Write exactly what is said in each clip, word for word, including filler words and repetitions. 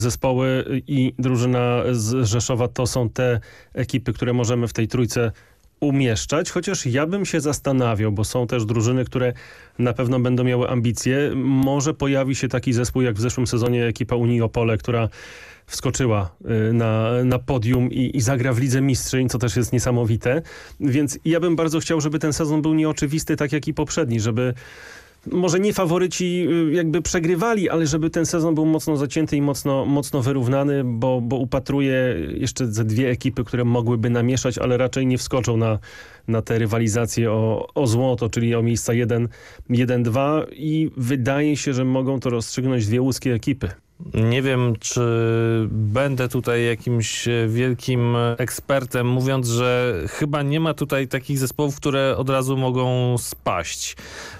zespoły i drużyna z Rzeszowa to są te ekipy, które możemy w tej trójce umieszczać, chociaż ja bym się zastanawiał, bo są też drużyny, które na pewno będą miały ambicje. Może pojawi się taki zespół jak w zeszłym sezonie ekipa Unii Opole, która wskoczyła na, na podium i, i zagra w Lidze Mistrzyń, co też jest niesamowite. Więc ja bym bardzo chciał, żeby ten sezon był nieoczywisty, tak jak i poprzedni, żeby może nie faworyci jakby przegrywali, ale żeby ten sezon był mocno zacięty i mocno, mocno wyrównany, bo, bo upatruję jeszcze ze dwie ekipy, które mogłyby namieszać, ale raczej nie wskoczą na, na te rywalizacje o, o złoto, czyli o miejsca jeden dwa i wydaje się, że mogą to rozstrzygnąć dwie łódzkie ekipy. Nie wiem, czy będę tutaj jakimś wielkim ekspertem, mówiąc, że chyba nie ma tutaj takich zespołów, które od razu mogą spaść,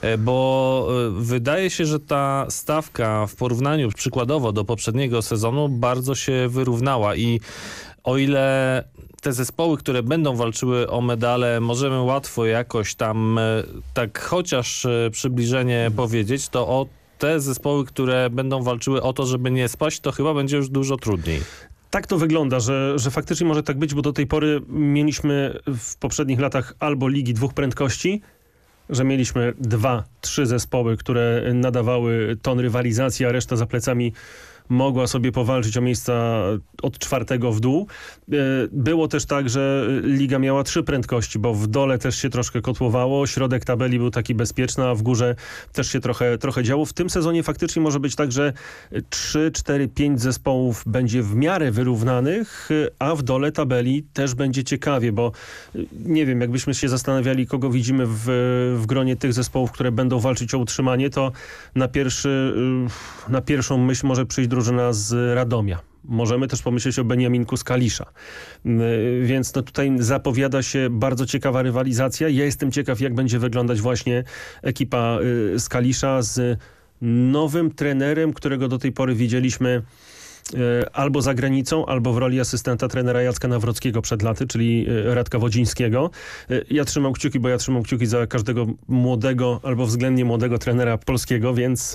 bo wydaje się, że ta stawka w porównaniu przykładowo do poprzedniego sezonu bardzo się wyrównała i o ile te zespoły, które będą walczyły o medale, możemy łatwo jakoś tam tak chociaż przybliżenie powiedzieć, to o te zespoły, które będą walczyły o to, żeby nie spaść, to chyba będzie już dużo trudniej. Tak to wygląda, że, że faktycznie może tak być, bo do tej pory mieliśmy w poprzednich latach albo ligi dwóch prędkości, że mieliśmy dwa, trzy zespoły, które nadawały ton rywalizacji, a reszta za plecami mogła sobie powalczyć o miejsca od czwartego w dół. Było też tak, że liga miała trzy prędkości, bo w dole też się troszkę kotłowało, środek tabeli był taki bezpieczny, a w górze też się trochę, trochę działo. W tym sezonie faktycznie może być tak, że trzy, cztery, pięć zespołów będzie w miarę wyrównanych, a w dole tabeli też będzie ciekawie, bo nie wiem, jakbyśmy się zastanawiali, kogo widzimy w, w gronie tych zespołów, które będą walczyć o utrzymanie, to na, pierwszy, na pierwszą myśl może przyjść drużyna z Radomia. Możemy też pomyśleć o Beniaminku z Kalisza. Więc no tutaj zapowiada się bardzo ciekawa rywalizacja. Ja jestem ciekaw, jak będzie wyglądać właśnie ekipa z Kalisza z nowym trenerem, którego do tej pory widzieliśmy albo za granicą, albo w roli asystenta trenera Jacka Nawrockiego przed laty, czyli Radka Wodzińskiego. Ja trzymam kciuki, bo ja trzymam kciuki za każdego młodego albo względnie młodego trenera polskiego, więc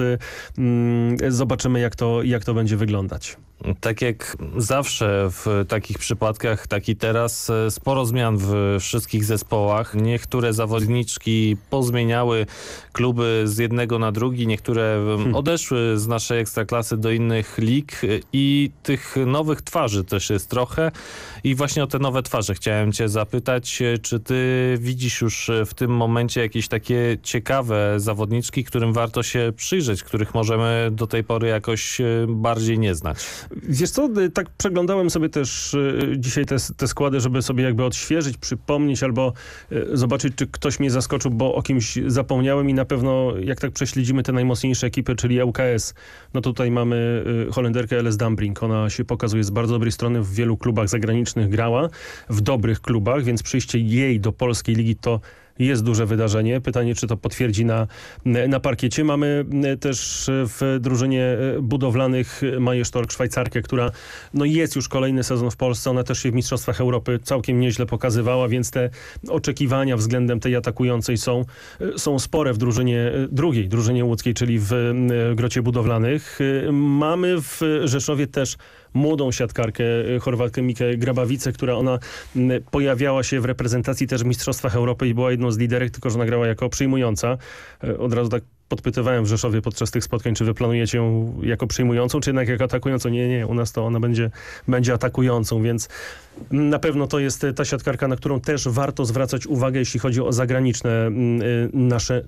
mm, zobaczymy, jak to, jak to będzie wyglądać. Tak jak zawsze w takich przypadkach, tak i teraz, sporo zmian w wszystkich zespołach. Niektóre zawodniczki pozmieniały kluby z jednego na drugi, niektóre odeszły z naszej ekstraklasy do innych lig i tych nowych twarzy też jest trochę. I właśnie o te nowe twarze chciałem cię zapytać, czy ty widzisz już w tym momencie jakieś takie ciekawe zawodniczki, którym warto się przyjrzeć, których możemy do tej pory jakoś bardziej nie znać? Wiesz co, tak przeglądałem sobie też dzisiaj te, te składy, żeby sobie jakby odświeżyć, przypomnieć albo zobaczyć, czy ktoś mnie zaskoczył, bo o kimś zapomniałem i na pewno jak tak prześledzimy te najmocniejsze ekipy, czyli E U K S, no tutaj mamy Holenderkę Eles Dambrink. Ona się pokazuje z bardzo dobrej strony, w wielu klubach zagranicznych grała, w dobrych klubach, więc przyjście jej do polskiej ligi to jest duże wydarzenie. Pytanie, czy to potwierdzi na, na parkiecie. Mamy też w drużynie budowlanych Maję Sztork, Szwajcarkę, która no jest już kolejny sezon w Polsce. Ona też się w Mistrzostwach Europy całkiem nieźle pokazywała, więc te oczekiwania względem tej atakującej są, są spore w drużynie drugiej, drużynie łódzkiej, czyli w Grocie Budowlanych. Mamy w Rzeszowie też młodą siatkarkę, Chorwatkę Mikę Grabawicę, która ona pojawiała się w reprezentacji też w Mistrzostwach Europy i była jedną z liderek, tylko że nagrała jako przyjmująca. Od razu tak podpytywałem w Rzeszowie podczas tych spotkań, czy wy planujecie ją jako przyjmującą, czy jednak jako atakującą. Nie, nie, u nas to ona będzie, będzie atakującą, więc na pewno to jest ta siatkarka, na którą też warto zwracać uwagę, jeśli chodzi o zagraniczne nasze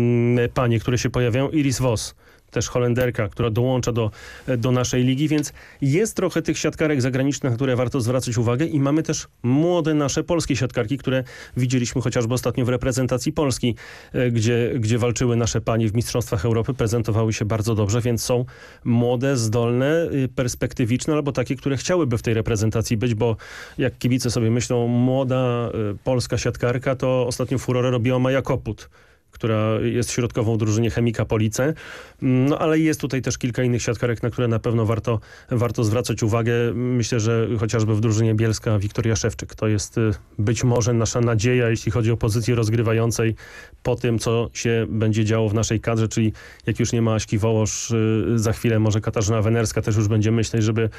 panie, które się pojawiają. Iris Vos, też Holenderka, która dołącza do, do naszej ligi, więc jest trochę tych siatkarek zagranicznych, na które warto zwracać uwagę i mamy też młode nasze polskie siatkarki, które widzieliśmy chociażby ostatnio w reprezentacji Polski, gdzie, gdzie walczyły nasze panie w Mistrzostwach Europy, prezentowały się bardzo dobrze, więc są młode, zdolne, perspektywiczne, albo takie, które chciałyby w tej reprezentacji być, bo jak kibice sobie myślą, młoda polska siatkarka, to ostatnio furorę robiła Maja Koput. która jest środkową w drużynie Chemika Police. No ale jest tutaj też kilka innych siatkarek, na które na pewno warto, warto zwracać uwagę. Myślę, że chociażby w drużynie Bielska Wiktoria Szewczyk to jest y, być może nasza nadzieja, jeśli chodzi o pozycję rozgrywającej po tym, co się będzie działo w naszej kadrze, czyli jak już nie ma Aśki Wołosz, y, za chwilę może Katarzyna Wenerska też już będzie myśleć, żeby